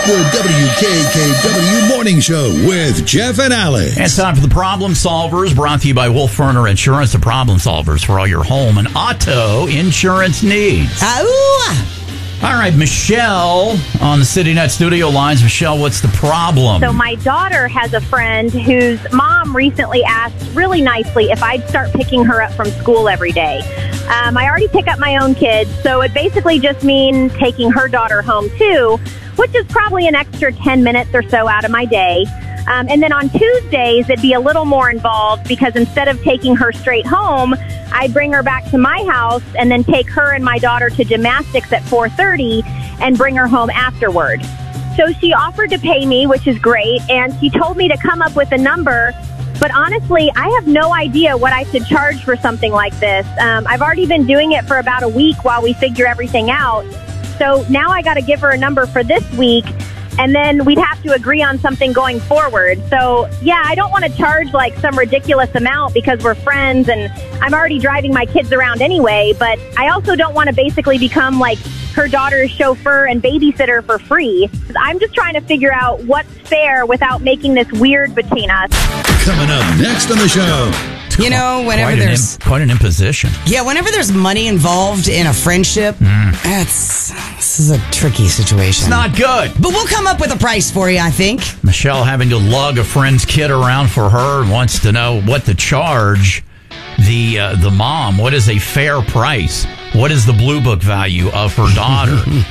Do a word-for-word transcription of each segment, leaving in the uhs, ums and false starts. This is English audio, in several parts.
The W K K W Morning Show with Jeff and Alex. And it's time for the Problem Solvers, brought to you by Wolf Ferner Insurance, the Problem Solvers for all your home and auto insurance needs. Ow! All right, Michelle on the CityNet studio lines. Michelle, what's the problem? So my daughter has a friend whose mom recently asked really nicely if I'd start picking her up from school every day. Um, I already pick up my own kids, so it basically just means taking her daughter home too, which is probably an extra ten minutes or so out of my day. Um, and then on Tuesdays, it'd be a little more involved because instead of taking her straight home, I'd bring her back to my house and then take her and my daughter to gymnastics at four thirty and bring her home afterward. So she offered to pay me, which is great, and she told me to come up with a number. But honestly, I have no idea what I should charge for something like this. Um, I've already been doing it for about a week while we figure everything out. So now I got to give her a number for this week, and then we'd have to agree on something going forward. So, yeah, I don't want to charge like some ridiculous amount because we're friends and I'm already driving my kids around anyway. But I also don't want to basically become like her daughter's chauffeur and babysitter for free. I'm just trying to figure out what's fair without making this weird between us. Coming up next on the show. You know, whenever quite there's... An, quite an imposition. Yeah, whenever there's money involved in a friendship, mm. that's... This is a tricky situation. It's not good. But we'll come up with a price for you, I think. Michelle having to lug a friend's kid around for her and wants to know what to charge the uh, the mom. What is a fair price? What is the Blue Book value of her daughter?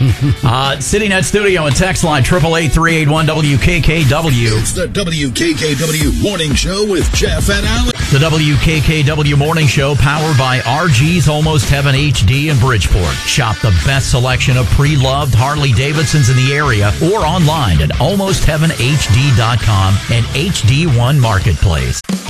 uh, CityNet Studio and text line, eight eight eight, three eight one, W K K W. It's the W K K W Morning Show with Jeff and Alex. The W K K W Morning Show, powered by R G's Almost Heaven H D in Bridgeport. Shop the best selection of pre-loved Harley-Davidsons in the area or online at almost heaven H D dot com and H D one Marketplace.